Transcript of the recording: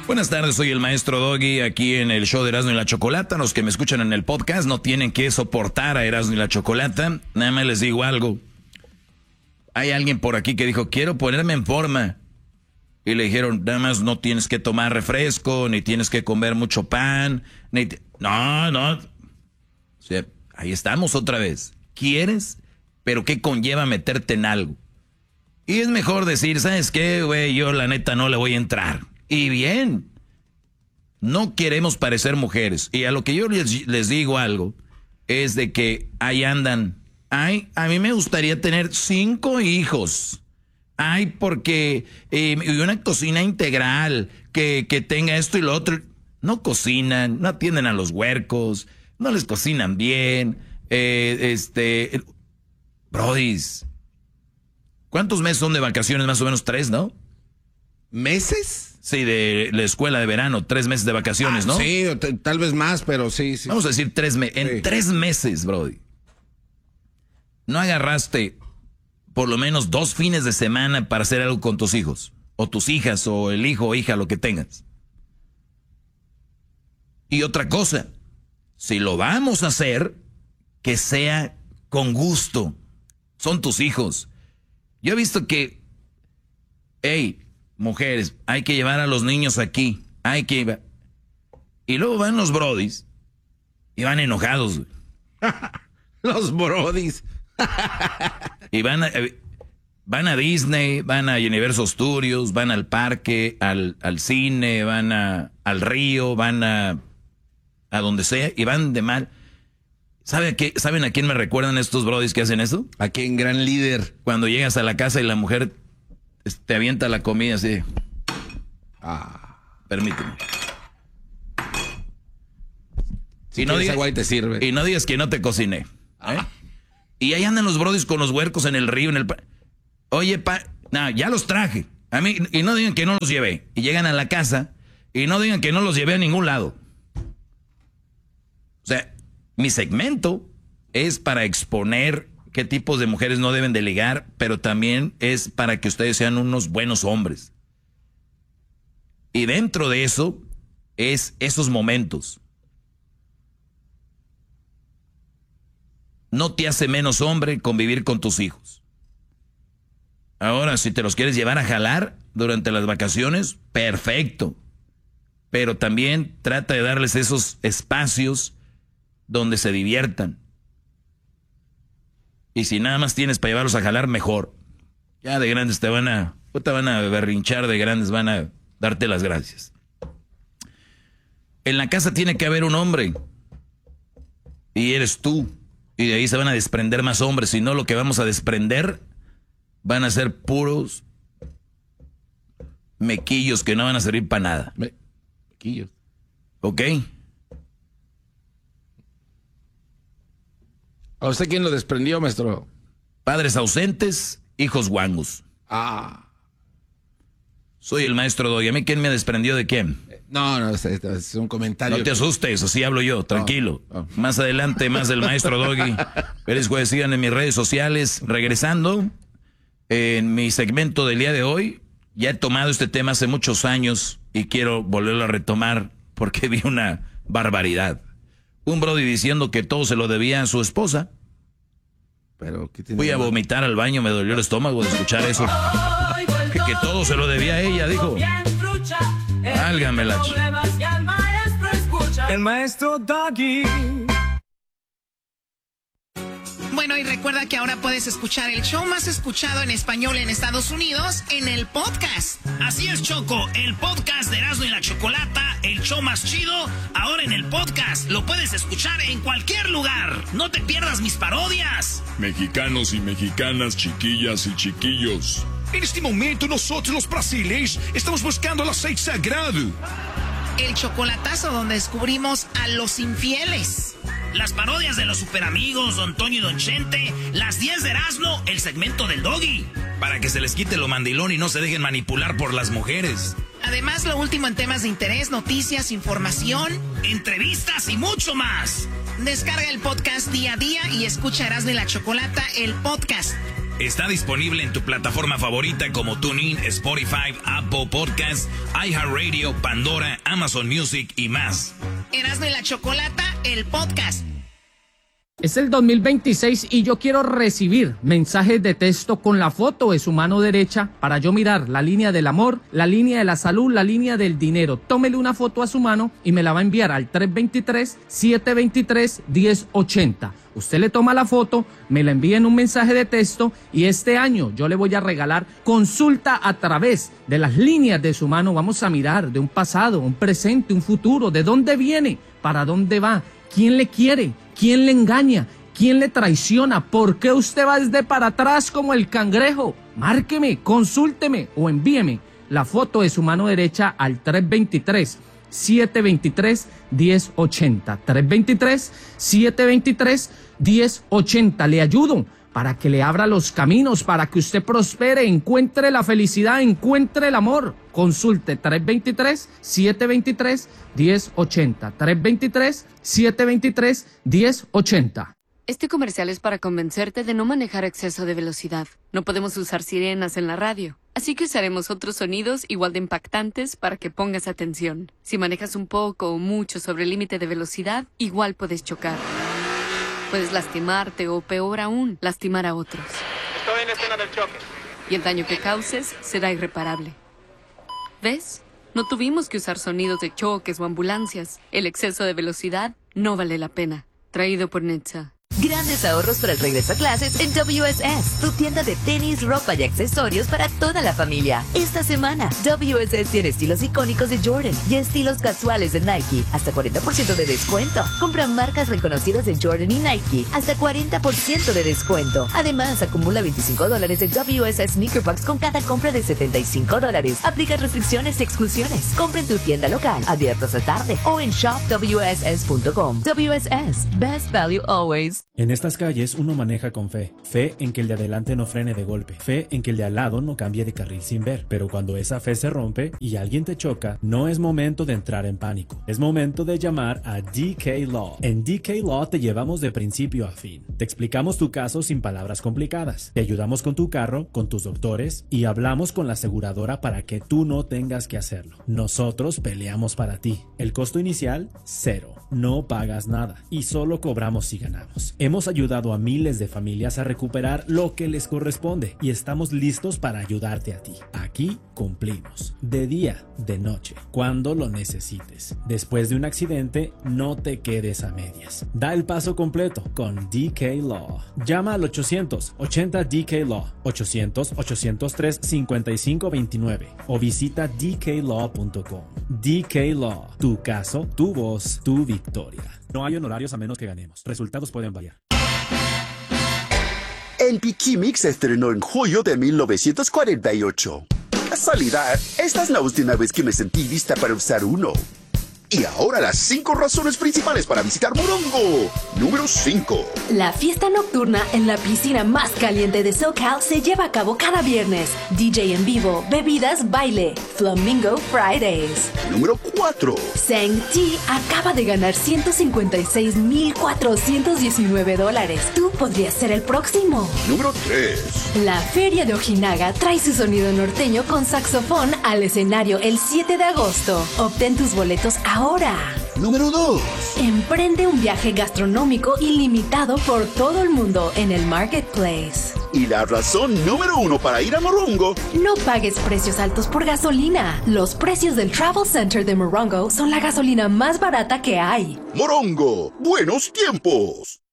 Buenas tardes, soy el maestro Doggy aquí en el show de Erasmo y la Chocolata. Los que me escuchan en el podcast no tienen que soportar a Erasmo y la Chocolata. Nada más les digo algo. Hay alguien por aquí que dijo, quiero ponerme en forma. Y le dijeron, nada más no tienes que tomar refresco, ni tienes que comer mucho pan. No. O sea, ahí estamos otra vez. ¿Quieres? Pero ¿qué conlleva meterte en algo? Y es mejor decir, ¿sabes qué, güey? Yo la neta no le voy a entrar. Y bien, no queremos parecer mujeres. Y a lo que yo les digo algo, es de que ahí andan. Ay, a mí me gustaría tener 5 hijos. Ay, porque una cocina integral, que tenga esto y lo otro. No cocinan, no atienden a los huercos, no les cocinan bien. Brodis, ¿cuántos meses son de vacaciones? Más o menos 3, ¿no? ¿Meses? Sí, de la escuela de verano, 3 meses de vacaciones, ¿no? Sí, tal vez más, pero sí. Vamos a decir 3 meses. En 3 meses, Brody, ¿no agarraste por lo menos 2 fines de semana para hacer algo con tus hijos? O tus hijas, o el hijo o hija, lo que tengas. Y otra cosa, si lo vamos a hacer, que sea con gusto. Son tus hijos. Yo he visto que, hey, mujeres, hay que llevar a los niños aquí. Y luego van los brodis y van enojados. Los brodis. Y van a Disney, van a Universal Studios, van al parque, al cine, van al río, van a donde sea y van de mal. ¿Saben a quién me recuerdan estos brodis que hacen eso? ¿A quién? Gran líder. Cuando llegas a la casa y la mujer te avienta la comida así. Permíteme. Si no digas, agua y te sirve. Y no digas que no te cociné. Y ahí andan los brodis con los huercos en el río, Oye, ya los traje. A mí, y no digan que no los llevé. Y llegan a la casa y no digan que no los llevé a ningún lado. O sea, mi segmento es para exponer qué tipos de mujeres no deben de ligar, pero también es para que ustedes sean unos buenos hombres. Y dentro de eso es esos momentos. No te hace menos hombre convivir con tus hijos. Ahora, si te los quieres llevar a jalar durante las vacaciones, perfecto. Pero también trata de darles esos espacios donde se diviertan. Y si nada más tienes para llevarlos a jalar, mejor. Ya de grandes te van a berrinchar, de grandes van a darte las gracias. En la casa tiene que haber un hombre. Y eres tú. Y de ahí se van a desprender más hombres. Si no, lo que vamos a desprender van a ser puros mequillos que no van a servir para nada. Mequillos. ¿Ok? ¿A usted quién lo desprendió, maestro? Padres ausentes, hijos guangos. Soy el maestro Doggy. ¿A mí quién me desprendió de quién? No, es un comentario. No te asustes, así hablo yo, tranquilo. No. Más adelante, más del maestro Doggy. Feliz jueves, sigan en mis redes sociales. Regresando, en mi segmento del día de hoy, ya he tomado este tema hace muchos años y quiero volverlo a retomar porque vi una barbaridad. Un brody diciendo que todo se lo debía a su esposa. Pero, ¿qué tiene? Fui a vomitar al baño, me dolió el estómago de escuchar eso. Que todo se lo debía a ella, dijo. Válgame la El maestro Doggy. Bueno, y recuerda que ahora puedes escuchar el show más escuchado en español en Estados Unidos en el podcast. Así es, Choco, el podcast de Erasmo y la Chocolata, el show más chido, ahora en el podcast. Lo puedes escuchar en cualquier lugar. No te pierdas mis parodias. Mexicanos y mexicanas, chiquillas y chiquillos. En este momento nosotros los brasileños estamos buscando el aceite sagrado. El chocolatazo donde descubrimos a los infieles. Las parodias de los superamigos, Don Toño y Don Chente, las 10 de Erasmo, el segmento del Doggy. Para que se les quite lo mandilón y no se dejen manipular por las mujeres. Además, lo último en temas de interés, noticias, información, entrevistas y mucho más. Descarga el podcast día a día y escucha Erasmo y la Chocolata, el podcast. Está disponible en tu plataforma favorita como TuneIn, Spotify, Apple Podcasts, iHeartRadio, Pandora, Amazon Music y más. Erasmo y la Chocolata, el podcast. Es el 2026 y yo quiero recibir mensajes de texto con la foto de su mano derecha para yo mirar la línea del amor, la línea de la salud, la línea del dinero. Tómele una foto a su mano y me la va a enviar al 323-723-1080. Usted le toma la foto, me la envía en un mensaje de texto y este año yo le voy a regalar consulta a través de las líneas de su mano. Vamos a mirar de un pasado, un presente, un futuro, de dónde viene, para dónde va, quién le quiere, quién le engaña, quién le traiciona, por qué usted va desde para atrás como el cangrejo. Márqueme, consúlteme o envíeme la foto de su mano derecha al 323-723-1080. 323-723-1080. Le ayudo para que le abra los caminos, para que usted prospere, encuentre la felicidad, encuentre el amor. Consulte 323-723-1080. 323-723-1080. Este comercial es para convencerte de no manejar a exceso de velocidad. No podemos usar sirenas en la radio, así que usaremos otros sonidos igual de impactantes para que pongas atención. Si manejas un poco o mucho sobre el límite de velocidad, igual puedes chocar. Puedes lastimarte o, peor aún, lastimar a otros. Estoy en la escena del choque. Y el daño que causes será irreparable. ¿Ves? No tuvimos que usar sonidos de choques o ambulancias. El exceso de velocidad no vale la pena. Traído por Netza. Grandes ahorros para el regreso a clases en WSS, tu tienda de tenis, ropa y accesorios para toda la familia. Esta semana, WSS tiene estilos icónicos de Jordan y estilos casuales de Nike, hasta 40% de descuento. Compra marcas reconocidas de Jordan y Nike, hasta 40% de descuento. Además, acumula $25 de WSS Sneaker Bucks con cada compra de $75. Aplica restricciones y exclusiones. Compra en tu tienda local, abierta hasta tarde, o en shopwss.com. WSS, best value always. En estas calles uno maneja con fe. Fe en que el de adelante no frene de golpe. Fe en que el de al lado no cambie de carril sin ver. Pero cuando esa fe se rompe y alguien te choca, no es momento de entrar en pánico. Es momento de llamar a DK Law. En DK Law te llevamos de principio a fin. Te explicamos tu caso sin palabras complicadas. Te ayudamos con tu carro, con tus doctores y hablamos con la aseguradora para que tú no tengas que hacerlo. Nosotros peleamos para ti. El costo inicial, 0. No pagas nada y solo cobramos si ganamos. Hemos ayudado a miles de familias a recuperar lo que les corresponde y estamos listos para ayudarte a ti. Aquí cumplimos, de día, de noche, cuando lo necesites. Después de un accidente, no te quedes a medias. Da el paso completo con DK Law. Llama al 800-80-DK-LAW, 800-803-5529 o visita dklaw.com. DK Law, tu caso, tu voz, tu victoria. No hay honorarios a menos que ganemos. Resultados pueden variar. El Piquimix se estrenó en julio de 1948. Casualidad, esta es la última vez que me sentí lista para usar uno. Y ahora las 5 razones principales para visitar Morongo. Número 5. La fiesta nocturna en la piscina más caliente de SoCal se lleva a cabo cada viernes. DJ en vivo, bebidas, baile. Flamingo Fridays. Número 4. Sang-T acaba de ganar $156,419. Tú podrías ser el próximo. Número 3. La Feria de Ojinaga trae su sonido norteño con saxofón al escenario el 7 de agosto. Obtén tus boletos ahora. Número 2. Emprende un viaje gastronómico ilimitado por todo el mundo en el Marketplace. Y la razón número 1 para ir a Morongo: no pagues precios altos por gasolina. Los precios del Travel Center de Morongo son la gasolina más barata que hay. Morongo, buenos tiempos.